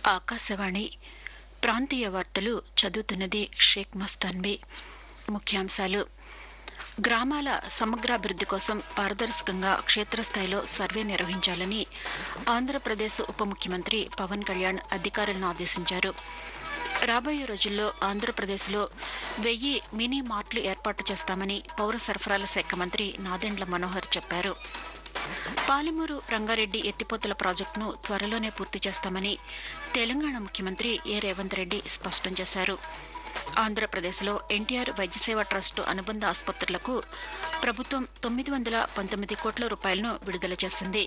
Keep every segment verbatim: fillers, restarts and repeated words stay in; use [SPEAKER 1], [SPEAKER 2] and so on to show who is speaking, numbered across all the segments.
[SPEAKER 1] ఆకాశవాణి ప్రాంతీయ వార్తలు చదువుతున్నది షేక్ మస్తాన్బీ. ముఖ్యాంశాలు: గ్రామాల సమగ్రాభివృద్ది కోసం పారదర్శకంగా క్షేత్రస్థాయిలో సర్వే నిర్వహించాలని ఆంధ్రప్రదేశ్ ఉప ముఖ్యమంత్రి పవన్ కళ్యాణ్ అధికారులను ఆదేశించారు. రాబోయే రోజుల్లో ఆంధ్రప్రదేశ్లో వెయ్యి మినీ మార్ట్లు ఏర్పాటు చేస్తామని పౌర సరఫరాల శాఖ మంత్రి నాదెండ్ల మనోహర్ చెప్పారు. పాలమూరు రంగారెడ్డి ఎత్తిపోతల ప్రాజెక్టును త్వరలోనే పూర్తి చేస్తామని తెలంగాణ ముఖ్యమంత్రి ఏ రేవంత్ రెడ్డి స్పష్టం చేశారు. ఆంధ్రప్రదేశ్లో ఎన్టీఆర్ వైద్యసేవ ట్రస్టు అనుబంధ ఆసుపత్రులకు ప్రభుత్వం తొమ్మిది వందల పంతొమ్మిది కోట్ల రూపాయలను విడుదల చేసింది.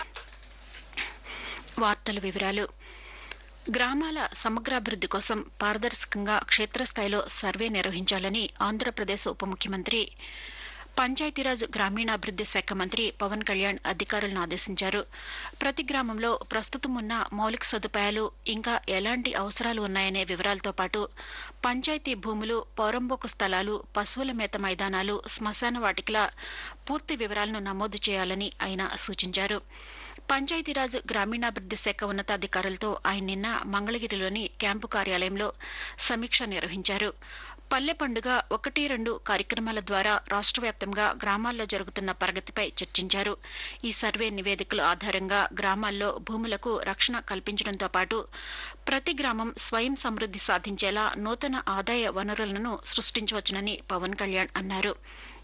[SPEAKER 1] వార్తల వివరాలు: గ్రామాల సమగ్రాభివృద్ది కోసం పారదర్శకంగా క్షేత్రస్థాయిలో సర్వే నిర్వహించాలని ఆంధ్రప్రదేశ్ ఉప ముఖ్యమంత్రి పంచాయతీరాజ్ గ్రామీణాభివృద్ది శాఖ మంత్రి పవన్ కళ్యాణ్ అధికారులను ఆదేశించారు. ప్రతి గ్రామంలో ప్రస్తుతం ఉన్న మౌలిక సదుపాయాలు, ఇంకా ఎలాంటి అవసరాలు ఉన్నాయనే వివరాలతో పాటు పంచాయతీ భూములు, పౌరంబోకు స్థలాలు, పశువుల మేత మైదానాలు, శ్మశాన వాటికల పూర్తి వివరాలను నమోదు చేయాలని ఆయన సూచించారు. పంచాయతీరాజ్ గ్రామీణాభివృద్ది శాఖ ఉన్నతాధికారులతో ఆయన నిన్న మంగళగిరిలోని క్యాంపు కార్యాలయంలో సమీక్ష నిర్వహించారు. పల్లె పండుగ ఒకటి రెండు కార్యక్రమాల ద్వారా రాష్ట వ్యాప్తంగా గ్రామాల్లో జరుగుతున్న ప్రగతిపై చర్చించారు. ఈ సర్వే నివేదికల ఆధారంగా గ్రామాల్లో భూములకు రక్షణ కల్పించడంతో పాటు ప్రతి గ్రామం స్వయం సమృద్ది సాధించేలా నూతన ఆదాయ వనరులను సృష్టించవచ్చునని పవన్ కళ్యాణ్ అన్నారు.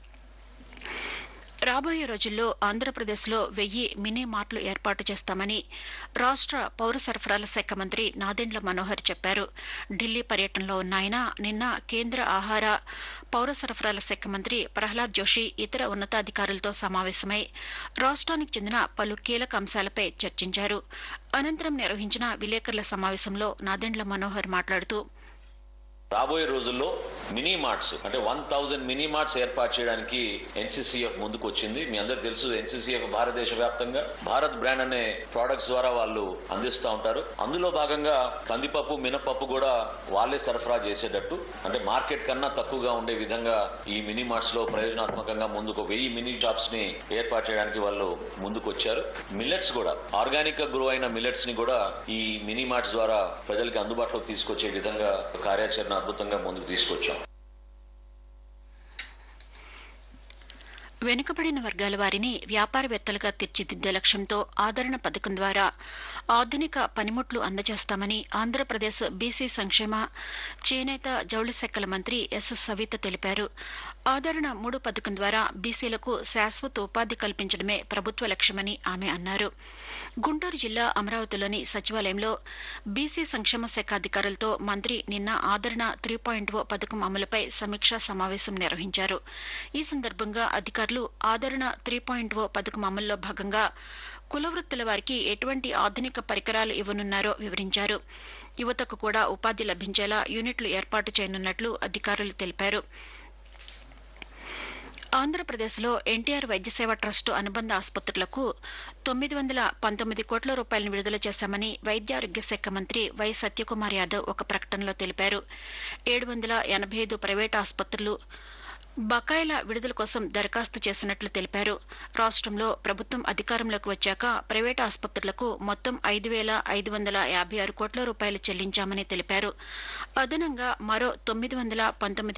[SPEAKER 1] రాబోయే రోజుల్లో ఆంధ్రప్రదేశ్లో వెయ్యి మినీ మార్ట్లు ఏర్పాటు చేస్తామని రాష్ట పౌర సరఫరాల శాఖ మంత్రి నాదెండ్ల మనోహర్ చెప్పారు. ఢిల్లీ పర్యటనలో ఉన్న ఆయన నిన్న కేంద్ర ఆహార, పౌర సరఫరాల శాఖ మంత్రి ప్రహ్లాద్ జోషి ఇతర ఉన్నతాధికారులతో సమావేశమై రాష్ట్రానికి చెందిన పలు కీలక అంశాలపై చర్చించారు. అనంతరం నిర్వహించిన విలేకరుల సమావేశంలో నాదెండ్ల మనోహర్ మాట్లాడుతూ,
[SPEAKER 2] రాబోయే రోజుల్లో మినీ మార్ట్స్ అంటే వన్ థౌజండ్ మినీ మార్ట్స్ ఏర్పాటు చేయడానికి ఎన్సీసీఎఫ్ ముందుకు వచ్చింది. మీ అందరికి తెలుసు, ఎన్సీసీఎఫ్ భారతదేశ వ్యాప్తంగా భారత్ బ్రాండ్ అనే ప్రొడక్ట్స్ ద్వారా వాళ్ళు అందిస్తూ ఉంటారు. అందులో భాగంగా కందిపప్పు, మినపప్పు కూడా వాళ్ళే సరఫరా చేసేటట్టు, అంటే మార్కెట్ కన్నా తక్కువగా ఉండే విధంగా ఈ మినీ మార్ట్స్ లో ప్రయోజనాత్మకంగా ముందుకు వెయ్యి మినీ షాప్స్ ని ఏర్పాటు చేయడానికి వాళ్ళు ముందుకు వచ్చారు. మిల్లెట్స్ కూడా, ఆర్గానిక్ గా గ్రో అయిన మిల్లెట్స్ ని కూడా ఈ మినీ మార్ట్స్ ద్వారా ప్రజలకి అందుబాటులోకి తీసుకొచ్చే విధంగా కార్యాచరణ అద్భుతంగా ముందుకు తీసుకొచ్చాం.
[SPEAKER 1] వెనుకబడిన వర్గాల వారిని వ్యాపారవేత్తలుగా తీర్చిదిద్దే లక్ష్యంతో ఆదరణ పథకం ద్వారా ఆధునిక పనిముట్లు అందజేస్తామని ఆంధ్రప్రదేశ్ బీసీ సంక్షేమ, చేనేత, జౌళి శాఖల మంత్రి ఎస్ సవిత తెలిపారు. ఆదరణ మూడు పథకం ద్వారా బీసీలకు శాశ్వత ఉపాధి కల్పించడమే ప్రభుత్వ లక్ష్యమని ఆమె అన్నారు. గుంటూరు జిల్లా అమరావతిలోని సచివాలయంలో బీసీ సంక్షేమ శాఖ అధికారులతో మంత్రి నిన్న ఆదరణ త్రీ పాయింట్ ఓ పథకం అమలుపై సమీక్షా సమావేశం నిర్వహించారు. ఈ సందర్భంగా అధికారులు ఆదరణ త్రీ పాయింట్ ఓ పథకం అమల్లో భాగంగా కులవృత్తుల వారికి ఎటువంటి ఆధునిక పరికరాలు ఇవ్వనున్నారో వివరించారు. యువతకు కూడా ఉపాధి లభించేలా యూనిట్లు ఏర్పాటు చేయనున్నట్లు అధికారులు తెలిపారు. ఆంధ్రప్రదేశ్లో ఎన్టీఆర్ వైద్యసేవ ట్రస్టు అనుబంధ ఆసుపత్రులకు తొమ్మిది వందల పంతొమ్మిది కోట్ల రూపాయలను విడుదల చేశామని వైద్యారోగ్య శాఖ మంత్రి వై సత్యకుమార్ యాదవ్ ఒక ప్రకటనలో తెలిపారు. ఏడు వందల ఎనబై ఐదు ప్రైవేటు ఆసుపత్రులు బకాయిల విడుదల కోసం దరఖాస్తు చేసినట్లు తెలిపారు. రాష్ట్రంలో ప్రభుత్వం అధికారంలోకి వచ్చాక ప్రైవేటు ఆసుపత్రులకు మొత్తం ఐదు వేల ఐదు వందల యాభై ఆరు కోట్ల రూపాయలు చెల్లించామని తెలిపారు. అదనంగా మరో తొమ్మిది వందల పంతొమ్మిది